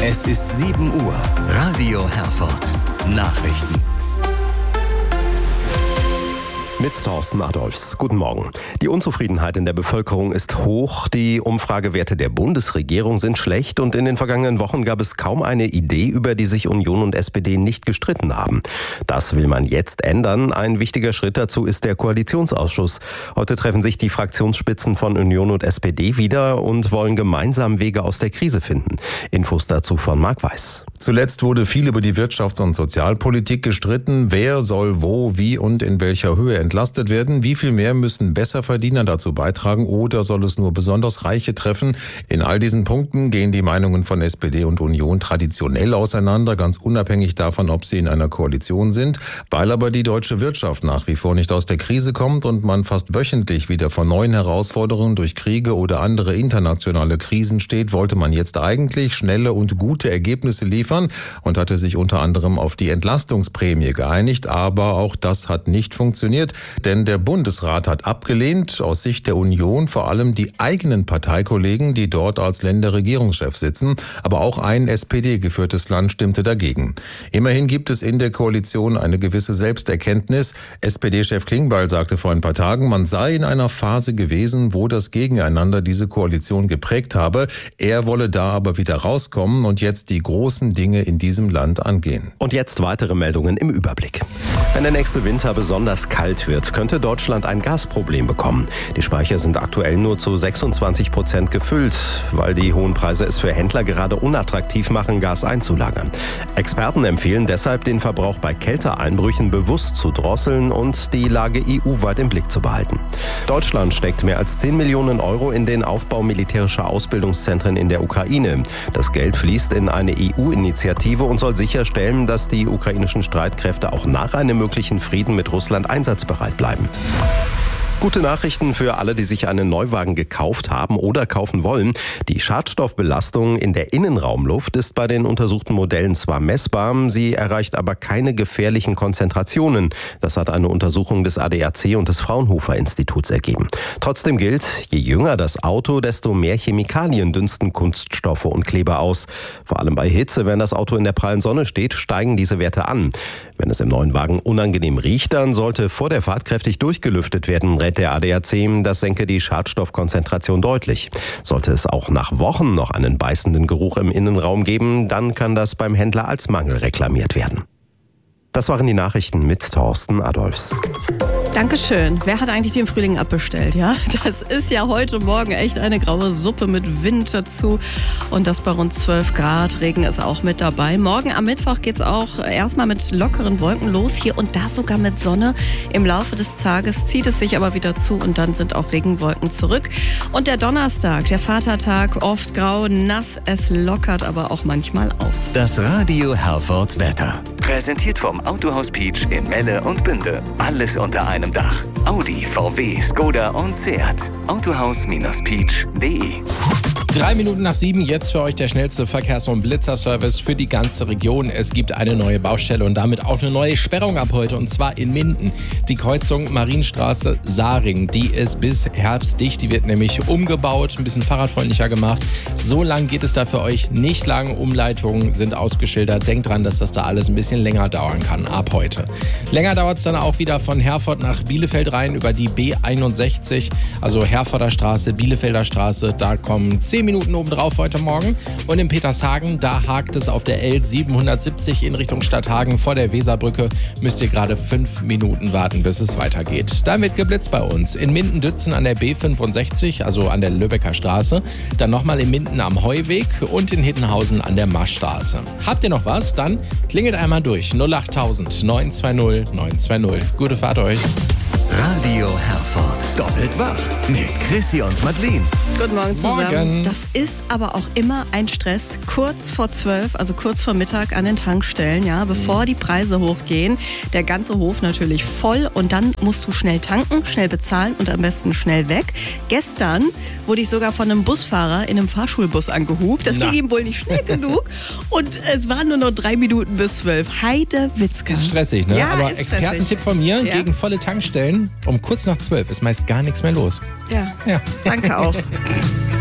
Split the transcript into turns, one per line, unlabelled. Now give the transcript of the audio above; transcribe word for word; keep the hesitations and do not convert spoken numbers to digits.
Es ist sieben Uhr. Radio Herford. Nachrichten.
Mit Thorsten Adolfs. Guten Morgen. Die Unzufriedenheit in der Bevölkerung ist hoch. Die Umfragewerte der Bundesregierung sind schlecht und in den vergangenen Wochen gab es kaum eine Idee, über die sich Union und S P D nicht gestritten haben. Das will man jetzt ändern. Ein wichtiger Schritt dazu ist der Koalitionsausschuss. Heute treffen sich die Fraktionsspitzen von Union und S P D wieder und wollen gemeinsam Wege aus der Krise finden. Infos dazu von Marc Weiß.
Zuletzt wurde viel über die Wirtschafts- und Sozialpolitik gestritten. Wer soll wo, wie und in welcher Höhe entlastet werden? Wie viel mehr müssen Besserverdiener dazu beitragen oder soll es nur besonders Reiche treffen? In all diesen Punkten gehen die Meinungen von S P D und Union traditionell auseinander, ganz unabhängig davon, ob sie in einer Koalition sind. Weil aber die deutsche Wirtschaft nach wie vor nicht aus der Krise kommt und man fast wöchentlich wieder vor neuen Herausforderungen durch Kriege oder andere internationale Krisen steht, wollte man jetzt eigentlich schnelle und gute Ergebnisse liefern und hatte sich unter anderem auf die Entlastungsprämie geeinigt. Aber auch das hat nicht funktioniert, denn der Bundesrat hat abgelehnt. Aus Sicht der Union vor allem die eigenen Parteikollegen, die dort als Länderregierungschef sitzen. Aber auch ein S P D-geführtes Land stimmte dagegen. Immerhin gibt es in der Koalition eine gewisse Selbsterkenntnis. S P D-Chef Klingbeil sagte vor ein paar Tagen, man sei in einer Phase gewesen, wo das Gegeneinander diese Koalition geprägt habe. Er wolle da aber wieder rauskommen und jetzt die großen Dinge in diesem Land angehen.
Und jetzt weitere Meldungen im Überblick. Wenn der nächste Winter besonders kalt wird, könnte Deutschland ein Gasproblem bekommen. Die Speicher sind aktuell nur zu sechsundzwanzig Prozent gefüllt, weil die hohen Preise es für Händler gerade unattraktiv machen, Gas einzulagern. Experten empfehlen deshalb, den Verbrauch bei Kälteeinbrüchen bewusst zu drosseln und die Lage E U-weit im Blick zu behalten. Deutschland steckt mehr als zehn Millionen Euro in den Aufbau militärischer Ausbildungszentren in der Ukraine. Das Geld fließt in eine E U-Initiative und soll sicherstellen, dass die ukrainischen Streitkräfte auch nach einem möglichen Frieden mit Russland einsatzbereit bleiben. Gute Nachrichten für alle, die sich einen Neuwagen gekauft haben oder kaufen wollen. Die Schadstoffbelastung in der Innenraumluft ist bei den untersuchten Modellen zwar messbar, sie erreicht aber keine gefährlichen Konzentrationen. Das hat eine Untersuchung des A D A C und des Fraunhofer Instituts ergeben. Trotzdem gilt, je jünger das Auto, desto mehr Chemikalien dünsten Kunststoffe und Kleber aus. Vor allem bei Hitze, wenn das Auto in der prallen Sonne steht, steigen diese Werte an. Wenn es im neuen Wagen unangenehm riecht, dann sollte vor der Fahrt kräftig durchgelüftet werden, rät der A D A C, das senke die Schadstoffkonzentration deutlich. Sollte es auch nach Wochen noch einen beißenden Geruch im Innenraum geben, dann kann das beim Händler als Mangel reklamiert werden. Das waren die Nachrichten mit Thorsten Adolfs.
Dankeschön. Wer hat eigentlich den Frühling abbestellt, ja? Das ist ja heute Morgen echt eine graue Suppe mit Wind dazu. Und das bei rund zwölf Grad. Regen ist auch mit dabei. Morgen am Mittwoch geht's auch erstmal mit lockeren Wolken los. Hier und da sogar mit Sonne. Im Laufe des Tages zieht es sich aber wieder zu und dann sind auch Regenwolken zurück. Und der Donnerstag, der Vatertag, oft grau, nass. Es lockert aber auch manchmal auf.
Das Radio Herford Wetter. Präsentiert vom Autohaus Peach in Melle und Bünde. Alles unter einem Dach. Audi, V W, Skoda und Seat. Autohaus Peach punkt de.
Drei Minuten nach sieben, jetzt für euch der schnellste Verkehrs- und Blitzerservice für die ganze Region. Es gibt eine neue Baustelle und damit auch eine neue Sperrung ab heute, und zwar in Minden. Die Kreuzung Marienstraße-Saring, die ist bis Herbst dicht. Die wird nämlich umgebaut, ein bisschen fahrradfreundlicher gemacht. So lang geht es da für euch nicht lang. Umleitungen sind ausgeschildert. Denkt dran, dass das da alles ein bisschen länger dauern kann ab heute. Länger dauert es dann auch wieder von Herford nach Bielefeld rein über die B einundsechzig, also Herforder Straße, Bielefelder Straße. Da kommen zehn Minuten obendrauf heute Morgen. Und in Petershagen, da hakt es auf der L siebenhundertsiebzig in Richtung Stadthagen vor der Weserbrücke. Müsst ihr gerade fünf Minuten warten, bis es weitergeht. Dann wird geblitzt bei uns. In Minden-Dützen an der B fünfundsechzig, also an der Lübecker Straße. Dann nochmal in Minden am Heuweg und in Hittenhausen an der Maschstraße. Habt ihr noch was? Dann klingelt einmal durch. null acht tausend neun zwei null neun zwei null. Gute Fahrt euch.
Radio Herford. Doppelt wach mit Chrissy und Madeleine.
Guten Morgen zusammen.
Morgen.
Das ist aber auch immer ein Stress, kurz vor zwölf, also kurz vor Mittag an den Tankstellen, ja, bevor die Preise hochgehen. Der ganze Hof natürlich voll und dann musst du schnell tanken, schnell bezahlen und am besten schnell weg. Gestern wurde ich sogar von einem Busfahrer in einem Fahrschulbus angehupt. Das
Na.
ging ihm wohl nicht schnell genug und es waren nur noch drei Minuten bis zwölf. Heide Witzka.
Ist stressig, ne?
Ja,
Aber
ist
Expertentipp von mir,
Ja.
gegen volle Tankstellen um kurz nach zwölf ist meist gar nichts mehr los.
Ja,
Ja.
danke auch.